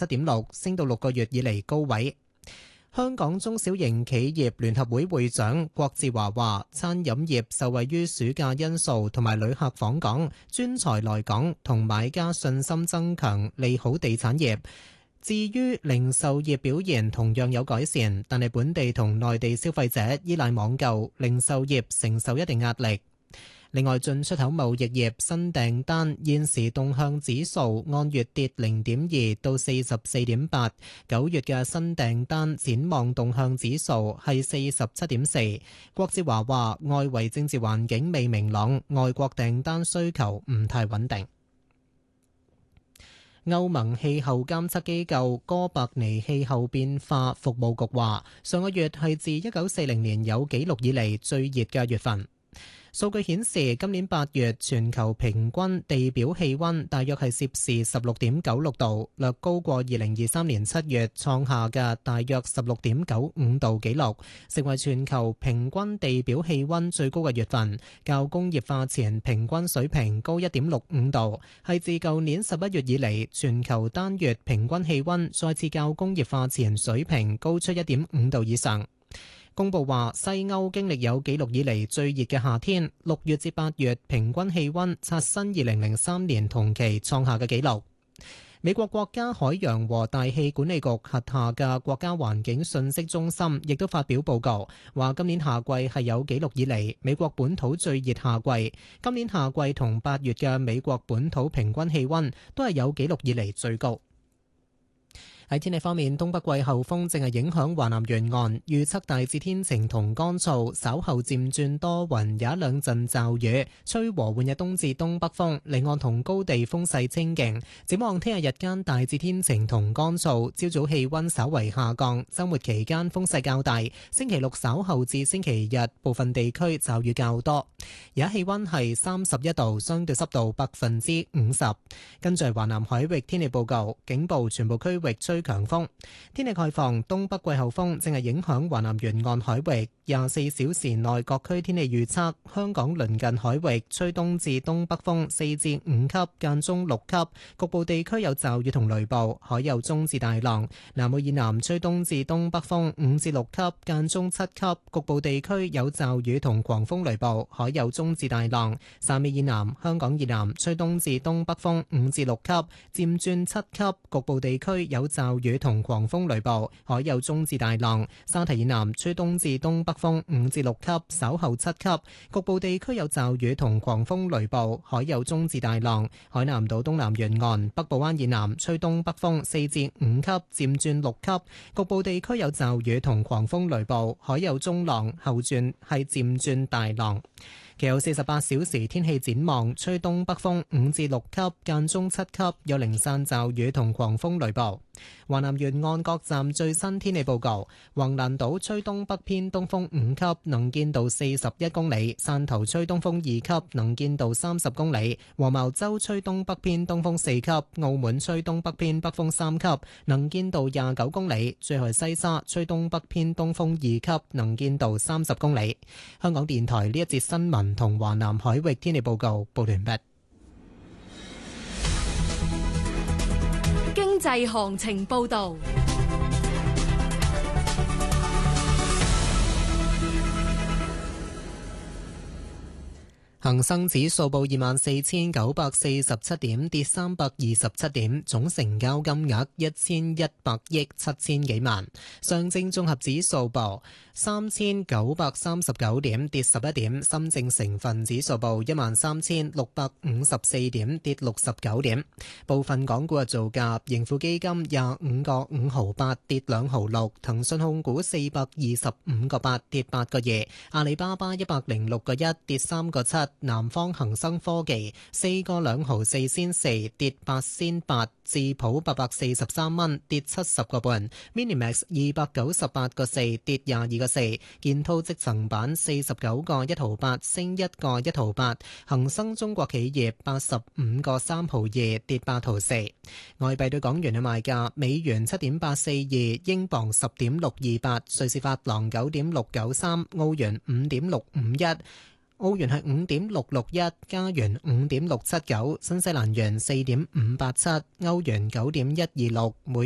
47.6，升到6個月以嚟高位。香港中小型企業聯合會會長郭志華話：餐飲業受惠於暑假因素同埋旅客訪港、專才來港同買家信心增強，利好地產業。至於零售業表現同樣有改善，但係本地同內地消費者依賴網購，零售業承受一定壓力。另外，進出口貿易業新訂單現時動向指數按月跌0.2到44.8， 9月嘅新訂單展望動向指數係47.4。郭志華話：外圍政治環境未明朗，外國訂單需求唔太穩定。歐盟氣候監測機構哥白尼氣候變化服務局話，上個月係自1940年有紀錄以嚟最熱嘅月份。數據顯示，今年8月全球平均地表氣溫大約係攝氏16.96度，略高過2023年7月創下嘅大約16.95度紀錄，成為全球平均地表氣溫最高嘅月份，較工業化前平均水平高1.65度，係自舊年11月以嚟全球單月平均氣溫再次較工業化前水平高出1.5度以上。公佈話，西歐經歷有紀錄以嚟最熱嘅夏天，6月至8月平均氣溫刷新2003年同期創下嘅紀錄。美國國家海洋和大氣管理局轄下嘅國家環境信息中心亦都發表報告，話今年夏季係有紀錄以嚟美國本土最熱夏季。今年夏季同8月嘅美國本土平均氣溫都係有紀錄以嚟最高。喺天氣方面，東北季候風正係影響華南沿岸，預測大致天晴同乾燥，稍後漸轉多雲，有一兩陣驟雨，吹和緩嘅東至東北風，離岸同高地風勢清勁。展望聽日日間大致天晴同乾燥，朝早氣溫稍為下降，週末期間風勢較大。星期六稍後至星期日，部分地區驟雨較多。而家氣溫係31度，相對濕度50%。跟住華南海域天氣報告，警報全部區域吹強風。天氣概況，東北季候風正係影響華南沿岸海域。24小時內各區天氣預測：香港鄰近海域吹東至東北風4至5級，間中6級，局部地區有驟雨同雷暴，海有中至大浪。南澳以南吹東至東北風5至6級，間中7級，局部地區有驟雨同狂風雷暴，海有中至大浪。汕尾以南、香港以南吹東至東北風5至6級，漸轉7級，局部地區有驟雨同狂風雷暴，海有中至大浪。沙堤以南吹東至東北風5至6級，稍後7級，局部地區有驟雨同狂風雷暴，海有中至大浪。海南島東南沿岸、北部灣以南吹東北風4至5級，漸轉6級，局部地區有驟雨同狂風雷暴，海有中浪，後轉係漸轉大浪。其後48小時天氣展望，吹東北風5至6級，間中7級，有零散驟雨同狂風雷暴。華南沿岸各站最新天氣報告：橫瀾島吹東北偏東風5級，能見度41公里；汕頭吹東風2級，能見度30公里；黃茅洲吹東北偏東風4級；澳門吹東北偏北風3級，能見度29公里；最後西沙吹東北偏東風2級，能見度30公里。香港電台呢一節新聞同華南海域天氣報告報完畢。 經濟行情報道。 恒生指數報24,947點，跌327點，總成交金額1100億7000幾萬。上證綜合指數報3939點，跌11點。深證成分指數報13654點，跌69點。部分港股嘅造價：盈富基金25個5毫8，跌2毫6；騰訊控股425個8，跌8個2；阿里巴巴106個1，跌3個7。南方恒生科技4個2毫4仙4，跌8仙8；智普843蚊，跌70個半；Minimax 298個4，跌22個4；建滔積層板49個1毫8，升1個1毫8；恒生中國企業85個3毫2，跌8毫4。外幣對港元嘅賣價：美元7.842，英鎊10.628，瑞士法郎9.693，澳元5.651。澳元係5.661，加元5.679，新西蘭元4.587，歐元9.126，每